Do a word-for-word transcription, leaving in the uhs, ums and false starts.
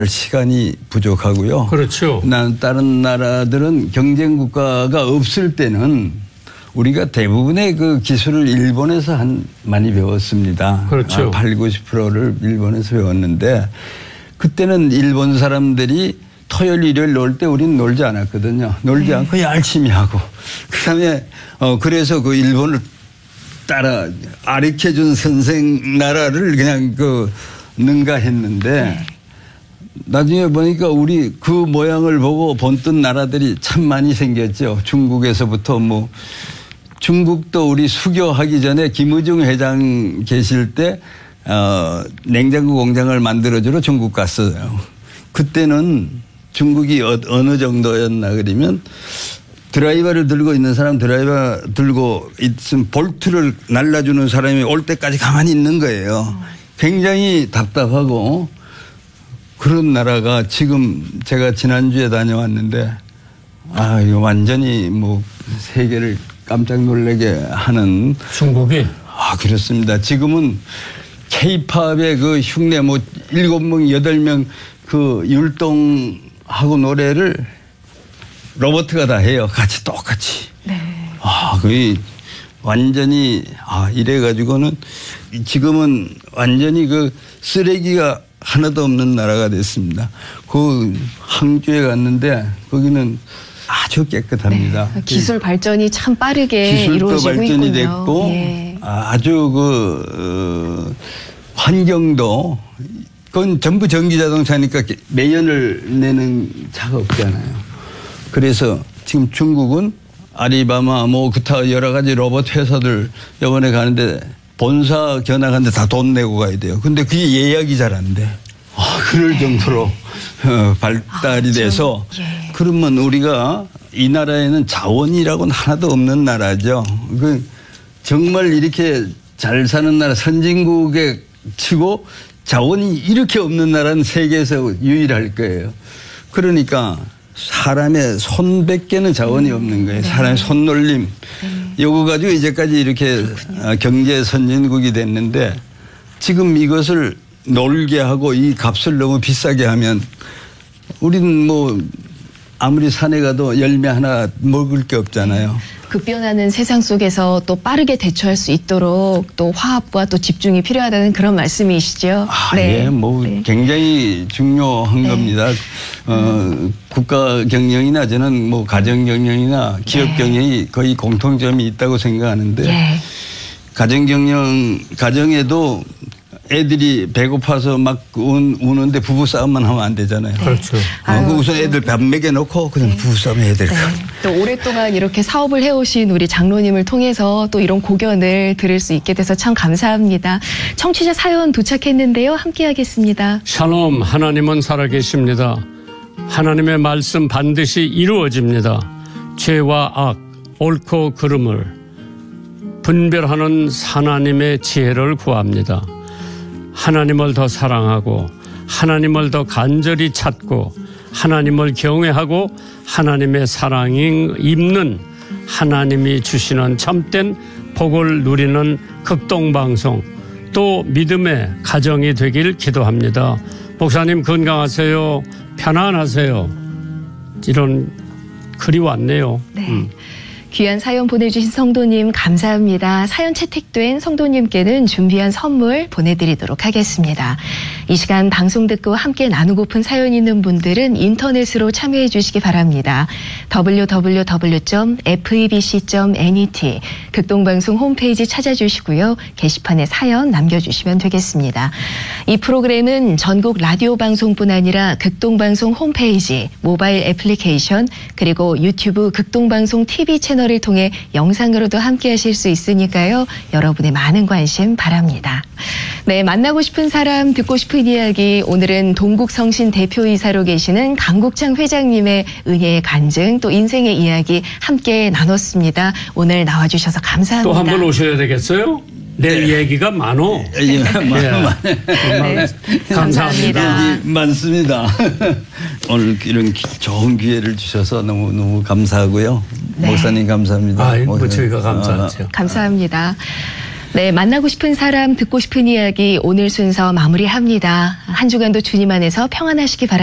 시간이 부족하고요. 그렇죠. 난 다른 나라들은 경쟁 국가가 없을 때는 우리가 대부분의 그 기술을 일본에서 한 많이 배웠습니다. 그렇죠. 아, 팔, 구십 퍼센트를 일본에서 배웠는데 그때는 일본 사람들이 토요일, 일요일 놀 때 우리는 놀지 않았거든요. 놀지 네. 않고 열심히 하고. 그다음에 어 그래서 그 일본을 따라 아르켜준 선생 나라를 그냥 그 능가했는데 네. 나중에 보니까 우리 그 모양을 보고 본뜬 나라들이 참 많이 생겼죠. 중국에서부터 뭐 중국도 우리 수교하기 전에 김의중 회장 계실 때 어, 냉장고 공장을 만들어주러 중국 갔어요. 그때는 중국이 어, 어느 정도였나 그러면 드라이버를 들고 있는 사람 드라이버 들고 있으면 볼트를 날라주는 사람이 올 때까지 가만히 있는 거예요. 굉장히 답답하고 그런 나라가 지금 제가 지난주에 다녀왔는데 아 이거 완전히 뭐 세계를 깜짝 놀라게 하는 중국이 아 그렇습니다. 지금은 K-팝의 그 흉내 뭐 일곱 명 여덟 명 그 율동하고 노래를 로버트가 다 해요. 같이 똑같이. 네. 아 그게 완전히 아 이래 가지고는 지금은 완전히 그 쓰레기가 하나도 없는 나라가 됐습니다. 그 항주에 갔는데 거기는 아주 깨끗합니다. 네. 기술 발전이 참 빠르게 기술도 이루어지고 발전이 있군요. 됐고 예. 아주 그 어, 환경도 그건 전부 전기자동차니까 매연을 내는 차가 없잖아요. 그래서 지금 중국은 아리바마 뭐 기타 여러 가지 로봇 회사들 이번에 가는데 본사 견학하는데 다 돈 내고 가야 돼요. 근데 그게 예약이 잘 안 돼. 아, 그럴 정도로 어, 발달이 아, 돼서 예. 그러면 우리가 이 나라에는 자원이라고는 하나도 없는 나라죠. 그 정말 이렇게 잘 사는 나라 선진국에 치고 자원이 이렇게 없는 나라는 세계에서 유일할 거예요. 그러니까 사람의 손밖에는 자원이 없는 거예요. 네. 사람의 손놀림. 네. 이거 가지고 이제까지 이렇게 그렇군요. 경제 선진국이 됐는데 지금 이것을 놀게 하고 이 값을 너무 비싸게 하면 우리는 뭐 아무리 산에 가도 열매 하나 먹을 게 없잖아요. 급변하는 세상 속에서 또 빠르게 대처할 수 있도록 또 화합과 또 집중이 필요하다는 그런 말씀이시죠. 아, 네. 예, 뭐 네. 굉장히 중요한 네. 겁니다. 어, 음. 국가 경영이나 저는 뭐 가정 경영이나 기업 네. 경영이 거의 공통점이 있다고 생각하는데 예. 가정 경영 가정에도 애들이 배고파서 막 우, 우는데 부부싸움만 하면 안 되잖아요. 네. 그렇죠. 어, 그 우선 애들 밥 먹여놓고 그냥 네. 부부싸움 해야 될 것 같아요. 네. 또 오랫동안 이렇게 사업을 해오신 우리 장로님을 통해서 또 이런 고견을 들을 수 있게 돼서 참 감사합니다. 청취자 사연 도착했는데요. 함께 하겠습니다. 샬롬, 하나님은 살아계십니다. 하나님의 말씀 반드시 이루어집니다. 죄와 악, 옳고 그름을 분별하는 하나님의 지혜를 구합니다. 하나님을 더 사랑하고 하나님을 더 간절히 찾고 하나님을 경외하고 하나님의 사랑이 입는 하나님이 주시는 참된 복을 누리는 극동방송 또 믿음의 가정이 되길 기도합니다. 목사님 건강하세요. 편안하세요. 이런 글이 왔네요. 네. 음. 귀한 사연 보내주신 성도님 감사합니다. 사연 채택된 성도님께는 준비한 선물 보내드리도록 하겠습니다. 이 시간 방송 듣고 함께 나누고픈 사연 있는 분들은 인터넷으로 참여해 주시기 바랍니다. 더블유 더블유 더블유 점 에프이비씨 점 넷 극동방송 홈페이지 찾아주시고요. 게시판에 사연 남겨주시면 되겠습니다. 이 프로그램은 전국 라디오 방송뿐 아니라 극동방송 홈페이지, 모바일 애플리케이션 그리고 유튜브 극동방송 티비 채널 을 통해 영상으로도 함께 하실 수 있으니까요. 여러분의 많은 관심 바랍니다. 네, 만나고 싶은 사람, 듣고 싶은 이야기, 오늘은 동국성신 대표이사로 계시는 강국창 회장님의 은혜의 간증, 또 인생의 이야기 함께 나눴습니다. 오늘 나와주셔서 감사합니다. 또 한 번 오셔야 되겠어요? 내 네. 얘기가 많어. 예, 많아, 네. 네. 감사합니다. 얘기 많습니다. 오늘 이런 좋은 기회를 주셔서 너무 너무 감사하고 네. 목사님 감사합니다. 아, 뭐 저희가 감사하죠. 감사합니다. 네, 만나고 싶은 사람, 듣고 싶은 이야기 오늘 순서 마무리합니다. 한 주간도 주님 안에서 평안하시기 바랍니다.